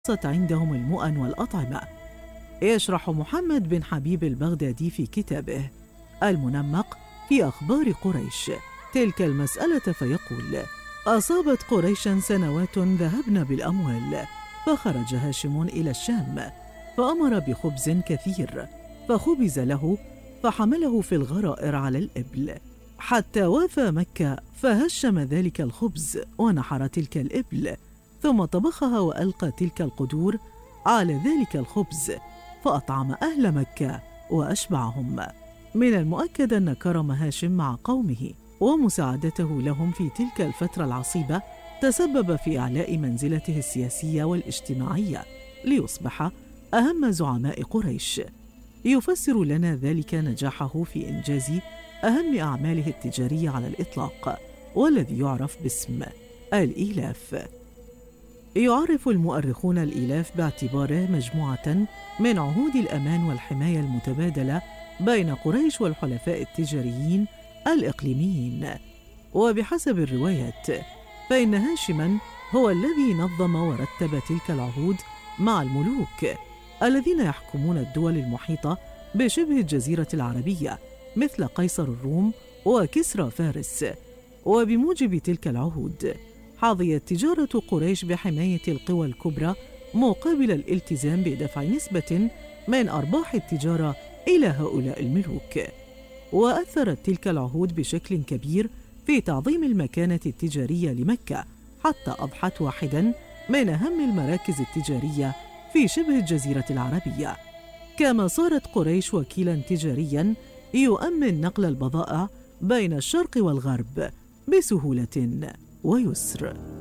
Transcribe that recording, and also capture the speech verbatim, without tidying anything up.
عندهم المؤن والأطعمة. يشرح محمد بن حبيب البغدادي في كتابه المنمق في أخبار قريش تلك المسألة فيقول: أصابت قريشا سنوات ذهبن بالأموال، فخرج هاشم إلى الشام فأمر بخبز كثير، فخبز له فحمله في الغرائر على الإبل حتى وافى مكة، فهشم ذلك الخبز ونحر تلك الإبل، ثم طبخها وألقى تلك القدور على ذلك الخبز، فأطعم أهل مكة وأشبعهم. من المؤكد أن كرم هاشم مع قومه ومساعدته لهم في تلك الفترة العصيبة تسبب في إعلاء منزلته السياسية والاجتماعية ليصبح أهم زعماء قريش. يفسر لنا ذلك نجاحه في إنجاز أهم أعماله التجارية على الإطلاق، والذي يعرف باسم الإيلاف. يعرف المؤرخون الإيلاف باعتباره مجموعة من عهود الأمان والحماية المتبادلة بين قريش والحلفاء التجاريين الإقليميين. وبحسب الروايات فإن هاشماً هو الذي نظم ورتب تلك العهود مع الملوك الذين يحكمون الدول المحيطة بشبه الجزيرة العربية مثل قيصر الروم وكسرى فارس. وبموجب تلك العهود حظيت تجارة قريش بحماية القوى الكبرى مقابل الالتزام بدفع نسبة من أرباح التجارة إلى هؤلاء الملوك. وأثرت تلك العهود بشكل كبير في تعظيم المكانة التجارية لمكة، حتى أضحت واحداً من أهم المراكز التجارية في شبه الجزيرة العربية. كما صارت قريش وكيلاً تجارياً يؤمن نقل البضائع بين الشرق والغرب بسهولة ويسر.